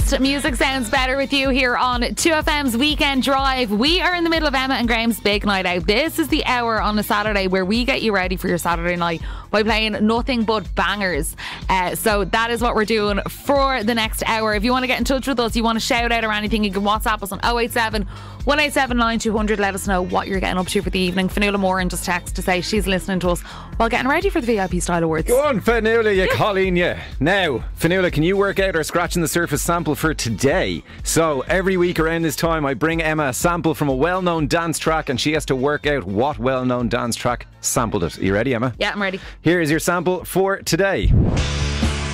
best music sounds better with you here on 2FM's Weekend Drive. We are in the middle of Emma and Graham's big night out. This is the hour on a Saturday where we get you ready for your Saturday night by playing nothing but bangers. So that is what we're doing for the next hour. If you want to get in touch with us, you want to shout out or anything, you can WhatsApp us on 087 187 9200. Let us know what you're getting up to for the evening. Fionnuala Moran just text to say she's listening to us while getting ready for the VIP Style Awards. Go on, Fionnuala, you Colleen, you. Now, Fionnuala, can you work out our Scratching the Surface sample for today? So, every week around this time, I bring Emma a sample from a well-known dance track and she has to work out what well-known dance track sampled it. Are you ready, Emma? Yeah, I'm ready. Here is your sample for today.